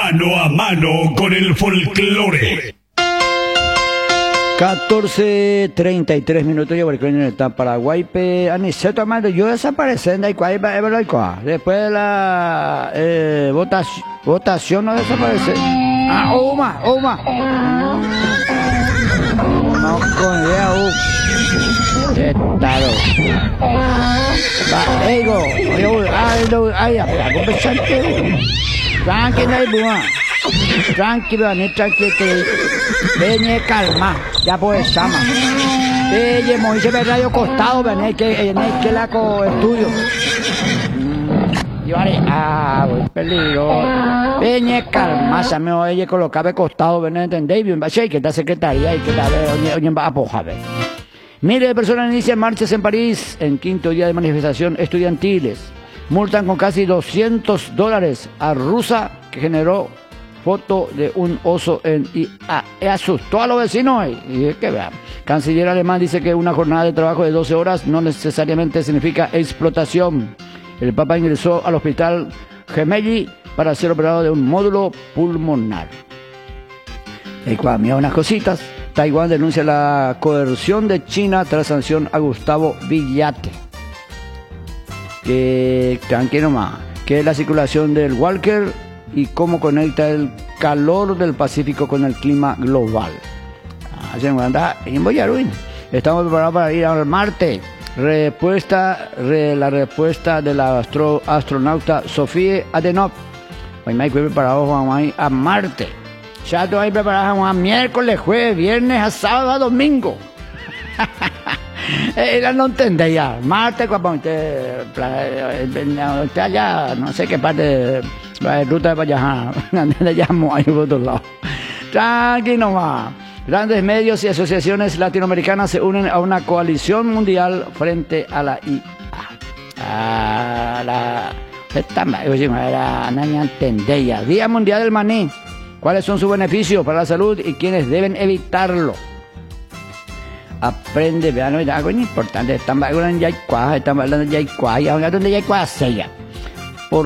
Mano a mano con el folclore. 14:33 minutos. Yo voy en el Paraguay. Aniceto Amado, yo desaparecí en Daicuay, después de la votación no desaparece. Ah, Uma. No con idea, Estado. Va, ego. Ay, conversante. Tranquilo, tranquilo, Veñe calma, ya pues llama. Veñe Moisés de radio costado, veñe que la estudio. Yo haré, voy peligro. Veñe calma, se me oye colocaba de costado, veñe entendéis, bien, sí, que está secretaria y que está, oye, va a poja, ve. Miles de personas inician marchas en París en quinto día de manifestación estudiantiles. Multan con casi $200 a Rusa, que generó foto de un oso y asustó a los vecinos. Y es que vean, canciller alemán dice que una jornada de trabajo de 12 horas no necesariamente significa explotación. El Papa ingresó al hospital Gemelli para ser operado de un módulo pulmonar. Mira unas cositas. Taiwán denuncia la coerción de China tras sanción a Gustavo Villate. Que tranquilo más, que es la circulación del Walker y cómo conecta el calor del Pacífico con el clima global. Estamos preparados para ir al Marte. La respuesta de la astronauta Sofía Adenov. Hoy me estoy preparado a Marte. Ya estoy preparado a miércoles, jueves, viernes, a sábado, a domingo. Ella no entendía ya. Marte, cuando usted allá, no sé qué parte de ruta de Payajá, le llamo ahí por otro lado. Tranquilo más. Grandes medios y asociaciones latinoamericanas se unen a una coalición mundial frente a la IA. No entendía. Día Mundial del Maní. ¿Cuáles son sus beneficios para la salud y quiénes deben evitarlo? Aprende, vean, algo importante. Estamos hablando de Yaicuá, ahora donde Yaicuá sella.